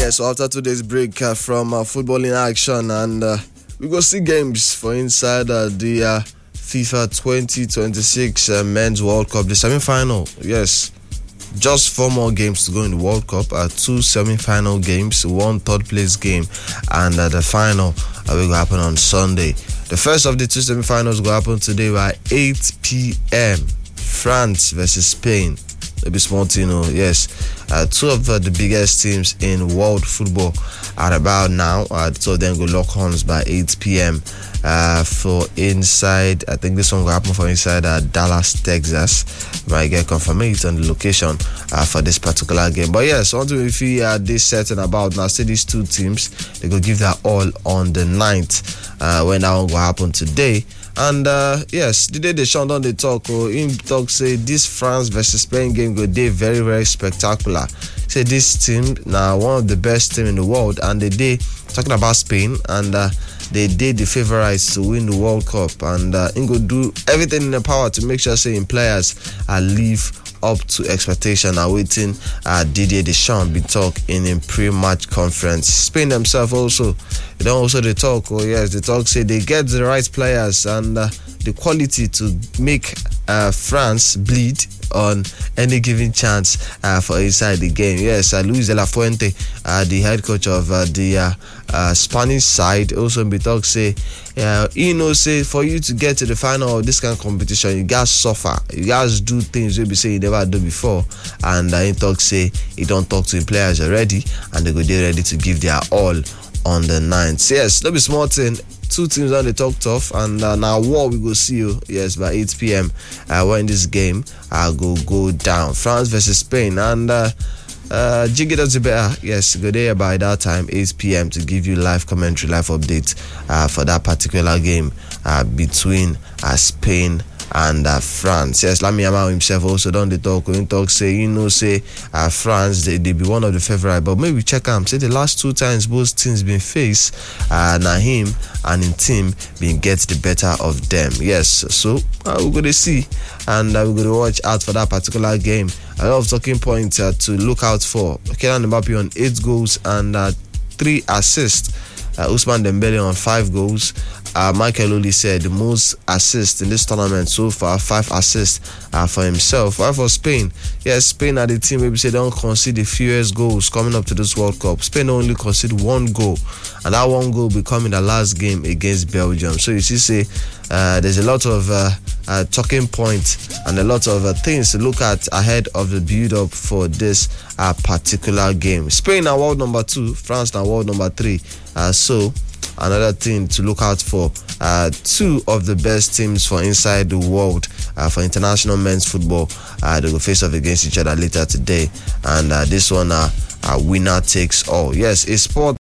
Yes, so after today's break from footballing action, and we go see games for inside the FIFA 2026 Men's World Cup, the semi-final. Yes, just 4 more games to go in the World Cup. 2 semi-final games, 1 third-place game, and the final will happen on Sunday. The first of the 2 semi-finals will happen today by 8 p.m. France versus Spain. It'll be small team, yes. 2 of the biggest teams in world football are about now. So then go lock horns by 8 p.m. For inside. I think this one will happen for inside Dallas, Texas. Might get confirmation on the location for this particular game. But yes, until we feel this certain about now, see these 2 teams, they go give their all on the 9th when that one will happen today. And yes, the day Deschamps don dey talk, him talk say this France versus Spain game go dey very, very spectacular. Say this team now one of the best team in the world, and they dey talking about Spain, and they did the favorites to win the World Cup, and him go do everything in the power to make sure say him players live up to expectation and waiting Didier Deschamps be talk in a pre-match conference. Spain themselves also, they don't also they talk, they talk say they get the right players and the quality to make France bleed on any given chance for inside the game. Yes, Luis de la Fuente, the head coach of the Spanish side, also be talk say, say for you to get to the final of this kind of competition, you guys suffer, you guys do things you be say you never do before, and he talk say he don't talk to the players already, and they go there ready to give their all on the 9th. So yes, that'll be small thing. 2 teams on the talk tough, and now war we go see you, yes, by 8 p.m. When this game go down. France versus Spain, and Jiggy does it better. Yes, go there by that time, 8 p.m. to give you live commentary, live update for that particular game between Spain and France. Yes, Lamine Yamal himself also done the talk. When talk say, France, they be one of the favorite, but maybe check out, say the last 2 times both teams been faced, now him and his team been get the better of them. Yes, so we're going to see, and we're going to watch out for that particular game. A lot of talking points to look out for. Kylian Mbappe on 8 goals and 3 assists. Ousmane Dembele on 5 goals. Michael Olise said the most assists in this tournament so far, 5 assists for himself. While for Spain, yes, Spain are the team maybe say they don't concede the fewest goals coming up to this World Cup. Spain only concede 1 goal, and that 1 goal becoming the last game against Belgium. So you see, say there's a lot of talking points and a lot of things to look at ahead of the build-up for this particular game. Spain are world number 2, France are world number 3. So another thing to look out for, 2 of the best teams for inside the world for international men's football, they will face off against each other later today, and this one winner takes all. Yes, a sport